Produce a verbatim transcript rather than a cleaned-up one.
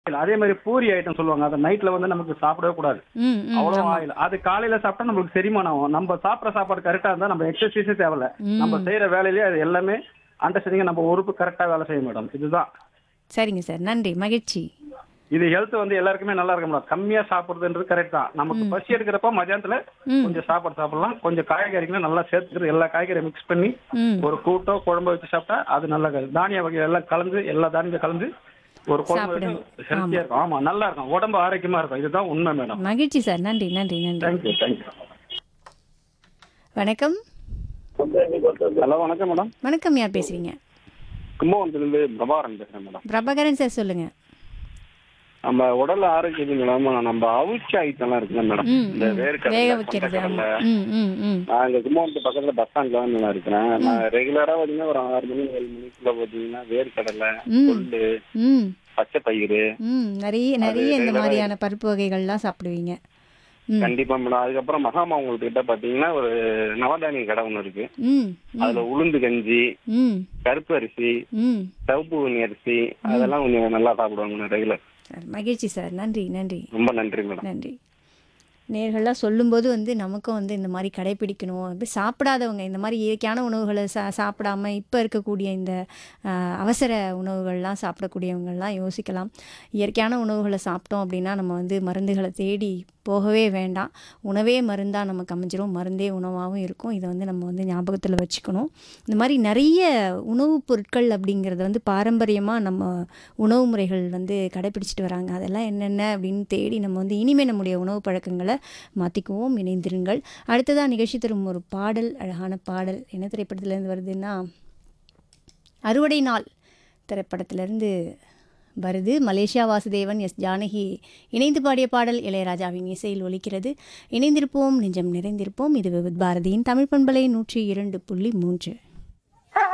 இல்ல, அதே மாதிரி பூரி ஐட்டம் சொல்லுவாங்க. அத நைட்ல வந்து நமக்கு சாப்பிடவே கூடாது. ம், ம். அவ்வளோ ஆமா. ஆயில். அது காலையில சாப்பிட்டா நம்மளுக்கு செரிமானம் ஆகும். நம்ம சாப்பிடுற சாப்பாடு கரெக்ட்டா இருந்தா நம்ம எக்ஸர்சைஸே தேவையில்ல. நம்ம ம். செய்யற வேலையிலேயே அது எல்லாமே அண்டர்ஸ்டாண்டிங்கா நம்ம உறுப்பு கரெக்ட்டா வேலை செய்யும் மேடம். இதுதான். சரிங்க சார். நன்றி. மகிழ்ச்சி. இது ஹெல்த் வந்து எல்லாருக்குமே நல்லா இருக்கும் மேடம். கம்மியா சாப்பிடுறதுன்றது கரெக்ட் தான். நமக்கு ம். பசி எடுக்கிறப்ப மதியானத்துல ம். கொஞ்சம் சாப்பாடு சாப்பிடலாம். கொஞ்சம் காய்கறிகளை நல்லா சேர்த்துக்கிறது எல்லா காய்கறியும் மிக்ஸ் பண்ணி ம். ஒரு கூட்டோ குழம்போ வச்சு சாப்பிட்டா அது நல்ல காய். தானிய வகை எல்லாம் கலந்து எல்லா தானியத்தையும் கலந்து ஒரு குழம்பு வச்சு சாப்பிடணும். ஹெல்த்தியா ஆமா. இருக்கும். ஆமா, நல்லா இருக்கும். உடம்பு ஆரோக்கியமா இருக்கும். இதுதான் உண்மை மேடம். மகிழ்ச்சி சார். நன்றி, நன்றி, நன்றி. Thank you thank you. வணக்கம். ஹலோ, வணக்கம் மேடம். வணக்கம். யார் பேசுறீங்க? கும்பகோணத்துலேருந்து பிரபாகரன் பேசுறேன் மேடம். பிரபாகரன் சார் சொல்லுங்க. நம்ம உடல் ஆரோக்கியத்துக்கு மேடம் நம்ம அவிச்ச ஐட்டம்லாம் இருக்குல்ல மேடம். ம், இந்த ம். வேர்க்கடலை, வேக வைக்கிறது. ஆமா. கொண்டைக்கடலை. ம், ம், ம். நான் இங்க கும்பகோணத்து பக்கத்துல பஸ் ஸ்டாண்ட்ல வந்து நான் இருக்கிறேன். நான் ரெகுலரா பாத்தீங்கன்னா ஒரு ஆறு மணி ஏழு மணிக்குள்ள பாத்தீங்கன்னா வேர்க்கடலை, ம். கொள்ளு, ம். பச்சை பயிறு. ம். நிறைய அது நிறைய இந்த ரெகுலரா மாதிரியான பருப்பு வகைகள்லாம் சாப்பிடுவீங்க. ம். கண்டிப்பா மேடம். அதுக்கப்புறம் மகாமா உங்களுக்கு கிட்ட பாத்தீங்கன்னா ஒரு நவதானிய கடை ஒண்ணு இருக்கு. ம். ம். அதுல உளுந்து கஞ்சி, ம். கருப்பு அரிசி, ம். சிவப்பு உண்ணி அரிசி அதெல்லாம் கொஞ்சம் நல்லா சாப்பிடுவாங்க ரெகுலர். சார் மகிழ்ச்சி சார். நன்றி, நன்றி, ரொம்ப நன்றி மேடம். நன்றி. நேர்கள்லாம் சொல்லும்போது வந்து நமக்கும் வந்து இந்த மாதிரி கடைப்பிடிக்கணும். அப்படி சாப்பிடாதவங்க இந்த மாதிரி இயற்கையான உணவுகளை சா சாப்பிடாம இப்போ இருக்கக்கூடிய இந்த அஹ், அவசர உணவுகள்லாம் சாப்பிடக்கூடியவங்கள்லாம் யோசிக்கலாம். இயற்கையான உணவுகளை சாப்பிட்டோம் அப்படின்னா நம்ம வந்து மருந்துகளை தேடி போகவே வேண்டாம். உணவே மருந்தாக நமக்கு அமைஞ்சிரும். மருந்தே உணவாகவும் இருக்கும். இதை வந்து நம்ம வந்து ஞாபகத்தில் வச்சுக்கணும். இந்த மாதிரி நிறைய உணவுப் பொருட்கள் அப்படிங்கிறது வந்து பாரம்பரியமாக நம்ம உணவு முறைகள் வந்து கடைப்பிடிச்சிட்டு வராங்க. அதெல்லாம் என்னென்ன அப்படின்னு தேடி நம்ம வந்து இனிமேல் நம்முடைய உணவு பழக்கங்களை மாற்றிக்குவோம். இணைந்திருங்கள். அடுத்ததாக நிகழ்ச்சி தரும் ஒரு பாடல், அழகான பாடல் என்ன திரைப்படத்துலேருந்து வருதுன்னா அறுவடை நாள் திரைப்படத்திலேருந்து வருது. மலேசியா வாசுதேவன், எஸ் ஜானகி இணைந்து பாடிய பாடல் இளையராஜாவின் இசையில் ஒலிக்கிறது. இணைந்திருப்போம், நெஞ்சம் நிறைந்திருப்போம். இது விவித் பாரதியின் தமிழ் பண்பலை நூற்றி இரண்டு புள்ளி மூன்று.